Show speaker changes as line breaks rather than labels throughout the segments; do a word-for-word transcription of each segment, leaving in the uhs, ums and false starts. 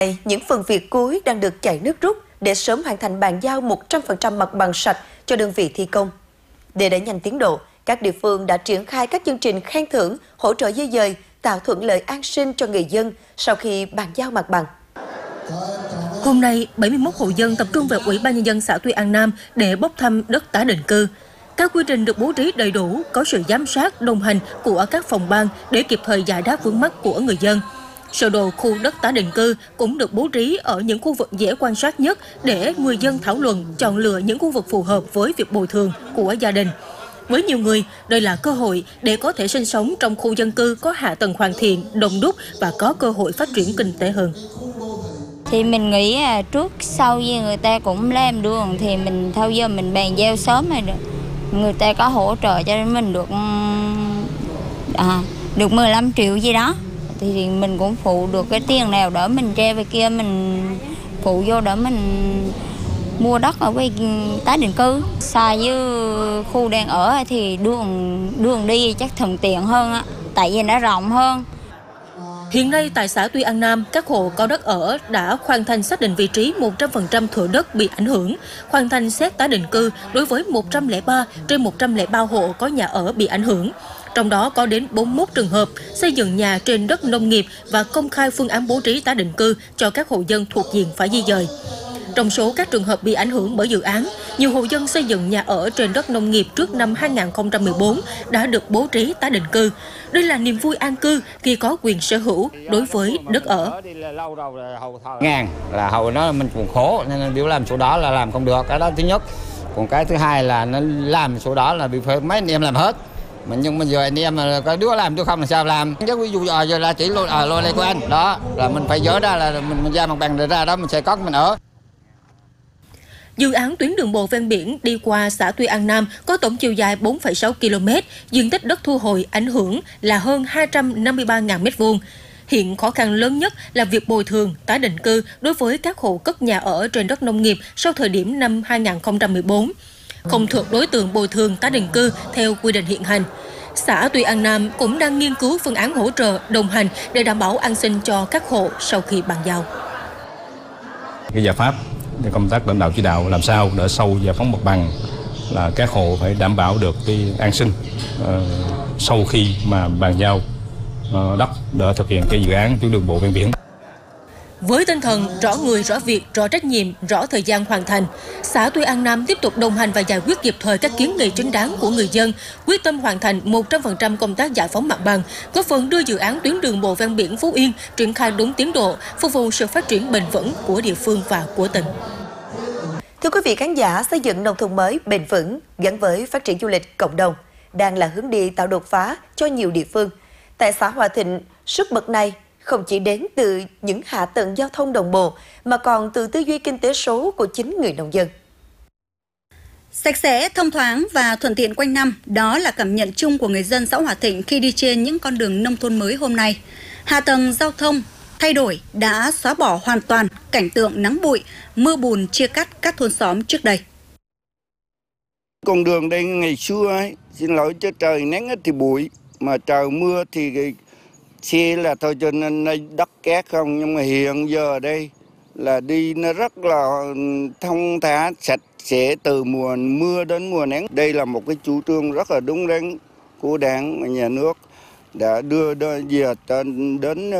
Những phần việc cuối đang được chạy nước rút để sớm hoàn thành bàn giao một trăm phần trăm mặt bằng sạch cho đơn vị thi công. Để đẩy nhanh tiến độ, các địa phương đã triển khai các chương trình khen thưởng, hỗ trợ di dời, tạo thuận lợi an sinh cho người dân sau khi bàn giao mặt bằng.
Hôm nay, bảy mươi mốt hộ dân tập trung về Ủy ban Nhân dân xã Tuy An Nam để bốc thăm đất tái định cư. Các quy trình được bố trí đầy đủ, có sự giám sát, đồng hành của các phòng ban để kịp thời giải đáp vướng mắc của người dân. Sơ đồ khu đất tái định cư cũng được bố trí ở những khu vực dễ quan sát nhất để người dân thảo luận, chọn lựa những khu vực phù hợp với việc bồi thường của gia đình. Với nhiều người, đây là cơ hội để có thể sinh sống trong khu dân cư có hạ tầng hoàn thiện, đông đúc và có cơ hội phát triển kinh tế hơn.
Thì mình nghĩ trước sau như người ta cũng làm đường thì mình thôi giờ mình bàn giao sớm rồi được. Người ta có hỗ trợ cho mình được à, được mười lăm triệu gì đó. Thì mình cũng phụ được cái tiền nào đỡ mình ra về kia mình phụ vô đỡ mình mua đất ở với tái định cư. Xa với khu đang ở thì đường đường đi chắc thuận tiện hơn á, tại vì nó rộng hơn.
Hiện nay tại xã Tuy An Nam, các hộ có đất ở đã hoàn thành xác định vị trí một trăm phần trăm thửa đất bị ảnh hưởng, hoàn thành xét tái định cư đối với một trăm lẻ ba trên một trăm lẻ ba hộ có nhà ở bị ảnh hưởng. Trong đó có đến bốn mươi mốt trường hợp xây dựng nhà trên đất nông nghiệp và công khai phương án bố trí tái định cư cho các hộ dân thuộc diện phải di dời. Trong số các trường hợp bị ảnh hưởng bởi dự án, nhiều hộ dân xây dựng nhà ở trên đất nông nghiệp trước năm hai nghìn không trăm mười bốn đã được bố trí tái định cư. Đây là niềm vui an cư khi có quyền sở hữu đối với đất ở.
Ngàn là hầu nó mình cũng khổ nên nếu làm số đó là làm không được, cái đó thứ nhất. Còn cái thứ hai là nó làm số đó là bị phải mấy anh em làm hết. Mà nhưng mà giờ anh em mà có đứa làm đứa không là sao làm. Chứ ví dụ giờ là chỉ lôi à, lôi này của anh đó là mình phải dỡ ra là mình mình ra mặt bằng ra đó mình sẽ có mình ở.
Dự án tuyến đường bộ ven biển đi qua xã Tuy An Nam có tổng chiều dài bốn phẩy sáu ki lô mét, diện tích đất thu hồi ảnh hưởng là hơn hai trăm năm mươi ba nghìn mét vuông. Hiện khó khăn lớn nhất là việc bồi thường, tái định cư đối với các hộ cất nhà ở trên đất nông nghiệp sau thời điểm năm hai nghìn không trăm mười bốn. Không thuộc đối tượng bồi thường tái định cư theo quy định hiện hành. Xã Tuy An Nam cũng đang nghiên cứu phương án hỗ trợ, đồng hành để đảm bảo an sinh cho các hộ sau khi bàn giao.
Cái giải pháp công tác lãnh đạo chỉ đạo làm sao để sau giải phóng mặt bằng là các hộ phải đảm bảo được cái an sinh uh, sau khi mà bàn giao uh, đất để thực hiện cái dự án tuyến đường bộ ven biển.
Với tinh thần rõ người, rõ việc, rõ trách nhiệm, rõ thời gian hoàn thành, xã Tuy An Nam tiếp tục đồng hành và giải quyết kịp thời các kiến nghị chính đáng của người dân, quyết tâm hoàn thành một trăm phần trăm công tác giải phóng mặt bằng, góp phần đưa dự án tuyến đường bộ ven biển Phú Yên triển khai đúng tiến độ, phục vụ sự phát triển bền vững của địa phương và của tỉnh.
Thưa quý vị khán giả, xây dựng nông thôn mới bền vững gắn với phát triển du lịch cộng đồng đang là hướng đi tạo đột phá cho nhiều địa phương. Tại xã Hòa Thịnh, sức bật này không chỉ đến từ những hạ tầng giao thông đồng bộ, mà còn từ tư duy kinh tế số của chính người nông dân.
Sạch sẽ, thông thoáng và thuận tiện quanh năm, đó là cảm nhận chung của người dân xã Hòa Thịnh khi đi trên những con đường nông thôn mới hôm nay. Hạ tầng giao thông thay đổi đã xóa bỏ hoàn toàn cảnh tượng nắng bụi, mưa bùn chia cắt các thôn xóm trước đây.
Con đường đây ngày xưa ấy, xin lỗi chứ trời nắng thì bụi, mà trời mưa thì xe là thôi cho nên đất cát không, nhưng mà hiện giờ đây là đi nó rất là thông thả, sạch sẽ từ mùa mưa đến mùa nắng. Đây là một cái chủ trương rất là đúng đắn của Đảng và nhà nước đã đưa về đến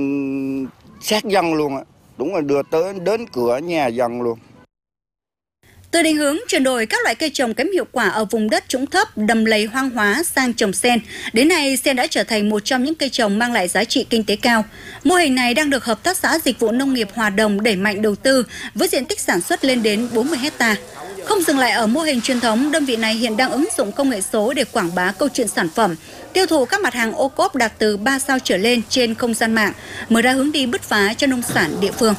sát dân luôn, đúng là đưa tới đến cửa nhà dân luôn.
Từ định hướng chuyển đổi các loại cây trồng kém hiệu quả ở vùng đất trũng thấp, đầm lầy hoang hóa sang trồng sen, đến nay sen đã trở thành một trong những cây trồng mang lại giá trị kinh tế cao. Mô hình này đang được Hợp tác xã Dịch vụ Nông nghiệp Hòa Đồng đẩy mạnh đầu tư với diện tích sản xuất lên đến bốn mươi héc ta. Không dừng lại ở mô hình truyền thống, đơn vị này hiện đang ứng dụng công nghệ số để quảng bá câu chuyện sản phẩm, tiêu thụ các mặt hàng ô cốp đạt từ ba sao trở lên trên không gian mạng, mở ra hướng đi bứt phá cho nông sản địa phương.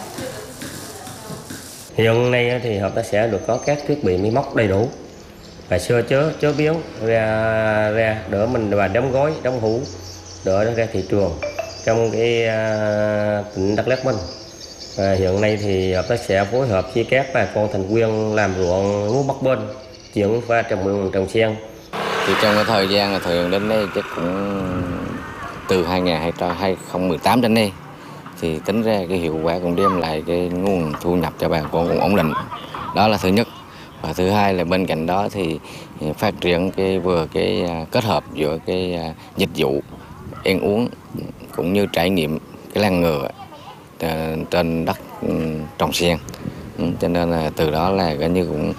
Hiện nay thì hợp tác xã được có các thiết bị máy móc đầy đủ và sơ chế chế biến ra ra đỡ mình và đóng gói, đóng hũ đỡ ra thị trường trong cái uh, tỉnh Đắk Lắk mình. Và hiện nay thì hợp tác xã phối hợp với các bà con thành viên làm ruộng lúa bắp bên chuyển qua trồng trồng sen.
Thì trong cái thời gian là thời gian đến đây chắc cũng từ hai nghìn không trăm mười tám đến nay thì tính ra cái hiệu quả cũng đem lại cái nguồn thu nhập cho bà con cũng ổn định. Đó là thứ nhất. Và thứ hai là bên cạnh đó thì phát triển cái vừa cái kết hợp giữa cái dịch vụ ăn uống cũng như trải nghiệm cái làng ngựa trên đất trồng sen. Cho nên là từ đó là cái như cũng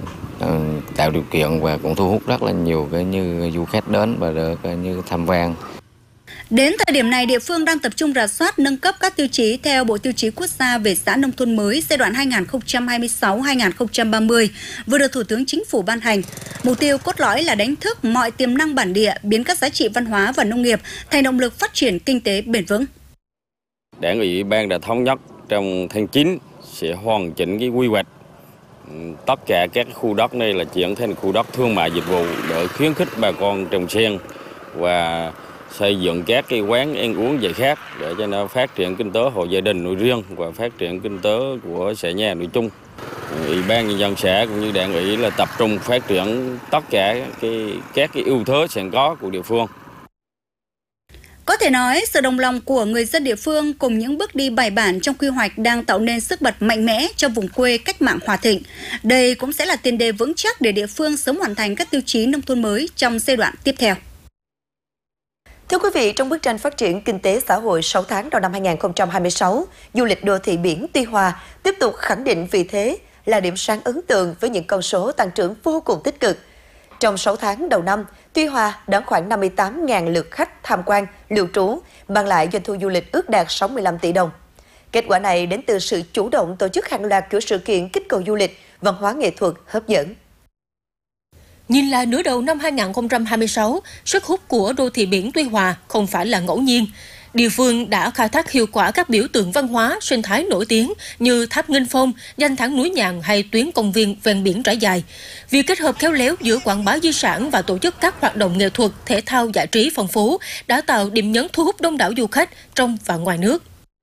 tạo điều kiện và cũng thu hút rất là nhiều cái như du khách đến và được như tham quan.
Đến thời điểm này, địa phương đang tập trung rà soát nâng cấp các tiêu chí theo Bộ Tiêu chí Quốc gia về xã nông thôn mới giai đoạn hai nghìn không trăm hai mươi sáu đến hai nghìn không trăm ba mươi vừa được Thủ tướng Chính phủ ban hành. Mục tiêu cốt lõi là đánh thức mọi tiềm năng bản địa, biến các giá trị văn hóa và nông nghiệp thành động lực phát triển kinh tế bền vững.
Đảng ủy ban đã thống nhất trong tháng chín sẽ hoàn chỉnh cái quy hoạch tất cả các khu đất này là chuyển thành khu đất thương mại dịch vụ để khuyến khích bà con trồng sen và xây dựng các cái quán ăn uống giải khát để cho nó phát triển kinh tế hộ gia đình nói riêng và phát triển kinh tế của xã nhà nói chung. Ủy ban nhân dân xã cũng như đảng ủy là tập trung phát triển tất cả cái các cái ưu thế sẵn có của địa phương.
Có thể nói, sự đồng lòng của người dân địa phương cùng những bước đi bài bản trong quy hoạch đang tạo nên sức bật mạnh mẽ cho vùng quê cách mạng Hòa Thịnh. Đây cũng sẽ là tiền đề vững chắc để địa phương sớm hoàn thành các tiêu chí nông thôn mới trong giai đoạn tiếp theo.
Thưa quý vị, trong bức tranh phát triển kinh tế xã hội sáu tháng đầu năm hai nghìn không trăm hai mươi sáu, du lịch đô thị biển Tuy Hòa tiếp tục khẳng định vị thế là điểm sáng ấn tượng với những con số tăng trưởng vô cùng tích cực. Trong sáu tháng đầu năm, Tuy Hòa đón khoảng năm mươi tám nghìn lượt khách tham quan, lưu trú, mang lại doanh thu du lịch ước đạt sáu mươi lăm tỷ đồng. Kết quả này đến từ sự chủ động tổ chức hàng loạt chuỗi sự kiện kích cầu du lịch, văn hóa nghệ thuật hấp dẫn.
Nhìn lại nửa đầu năm hai nghìn không trăm hai mươi sáu, sức hút của đô thị biển Tuy Hòa không phải là ngẫu nhiên. Địa phương đã khai thác hiệu quả các biểu tượng văn hóa, sinh thái nổi tiếng như Tháp Nghinh Phong, danh thắng núi Nhàn hay tuyến công viên ven biển trải dài. Việc kết hợp khéo léo giữa quảng bá di sản và tổ chức các hoạt động nghệ thuật, thể thao giải trí phong phú đã tạo điểm nhấn thu hút đông đảo du khách trong và ngoài nước.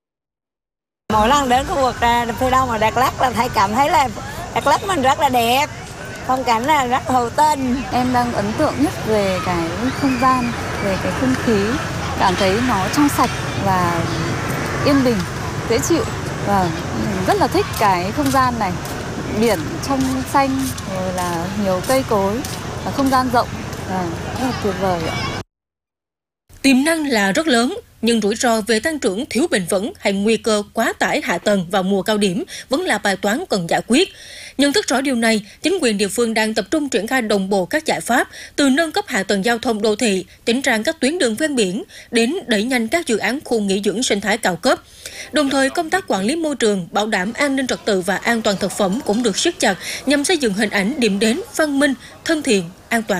Mỗi lần đến khu vực phía đông ở Đắk Lắk là thấy cảm thấy là Đắk Lắk mình rất là đẹp. Phong cảnh là rất hữu tình.
Em đang ấn tượng nhất về cái không gian, về cái không khí, cảm thấy nó trong sạch và yên bình, dễ chịu và rất là thích cái không gian này. Biển trong xanh, rồi là nhiều cây cối, và không gian rộng, và rất là tuyệt vời ạ.
Tiềm năng là rất lớn, nhưng rủi ro về tăng trưởng thiếu bền vững hay nguy cơ quá tải hạ tầng vào mùa cao điểm vẫn là bài toán cần giải quyết. Nhận thức rõ điều này, chính quyền địa phương đang tập trung triển khai đồng bộ các giải pháp từ nâng cấp hạ tầng giao thông đô thị, chỉnh trang các tuyến đường ven biển đến đẩy nhanh các dự án khu nghỉ dưỡng sinh thái cao cấp. Đồng thời, công tác quản lý môi trường, bảo đảm an ninh trật tự và an toàn thực phẩm cũng được siết chặt nhằm xây dựng hình ảnh điểm đến văn minh, thân thiện, an toàn.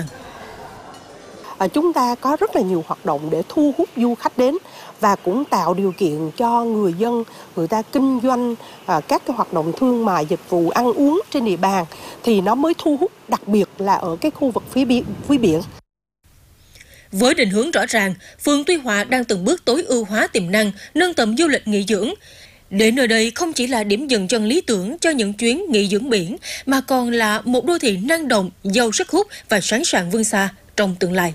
À, chúng ta có rất là nhiều hoạt động để thu hút du khách đến và cũng tạo điều kiện cho người dân, người ta kinh doanh à, các cái hoạt động thương mại, dịch vụ, ăn uống trên địa bàn thì nó mới thu hút, đặc biệt là ở cái khu vực phía biển. Phía biển.
Với định hướng rõ ràng, phường Tuy Hòa đang từng bước tối ưu hóa tiềm năng, nâng tầm du lịch nghỉ dưỡng. Để nơi đây không chỉ là điểm dừng chân lý tưởng cho những chuyến nghỉ dưỡng biển, mà còn là một đô thị năng động, giàu sức hút và sẵn sàng vươn xa trong tương lai.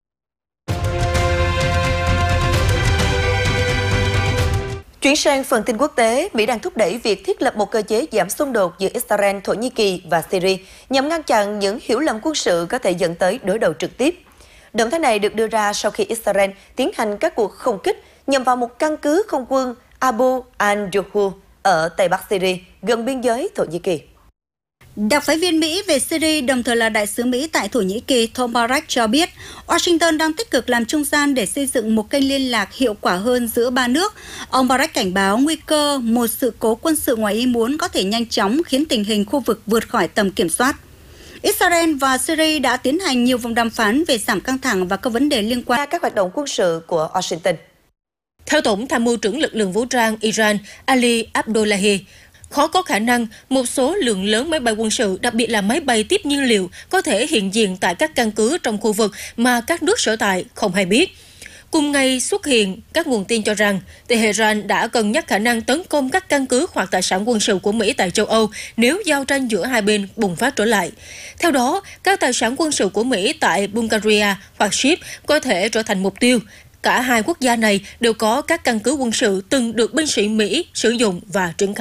Chuyển sang phần tin quốc tế, Mỹ đang thúc đẩy việc thiết lập một cơ chế giảm xung đột giữa Israel, Thổ Nhĩ Kỳ và Syria nhằm ngăn chặn những hiểu lầm quân sự có thể dẫn tới đối đầu trực tiếp. Động thái này được đưa ra sau khi Israel tiến hành các cuộc không kích nhằm vào một căn cứ không quân Abu al-Juhur ở Tây Bắc Syria, gần biên giới Thổ Nhĩ Kỳ.
Đặc phái viên Mỹ về Syria, đồng thời là đại sứ Mỹ tại Thổ Nhĩ Kỳ Tom Barrack cho biết, Washington đang tích cực làm trung gian để xây dựng một kênh liên lạc hiệu quả hơn giữa ba nước. Ông Barrack cảnh báo nguy cơ một sự cố quân sự ngoài ý muốn có thể nhanh chóng khiến tình hình khu vực vượt khỏi tầm kiểm soát. Israel và Syria đã tiến hành nhiều vòng đàm phán về giảm căng thẳng và các vấn đề liên quan
đến các hoạt động quân sự của Washington.
Theo Tổng tham mưu trưởng lực lượng vũ trang Iran Ali Abdullahi, khó có khả năng một số lượng lớn máy bay quân sự, đặc biệt là máy bay tiếp nhiên liệu, có thể hiện diện tại các căn cứ trong khu vực mà các nước sở tại không hay biết. Cùng ngày xuất hiện các nguồn tin cho rằng Tehran đã cân nhắc khả năng tấn công các căn cứ hoặc tài sản quân sự của Mỹ tại châu Âu nếu giao tranh giữa hai bên bùng phát trở lại. Theo đó, các tài sản quân sự của Mỹ tại Bulgaria hoặc Chypre có thể trở thành mục tiêu. cả hai quốc gia này đều có các căn cứ quân sự từng được binh sĩ Mỹ sử dụng và triển khai.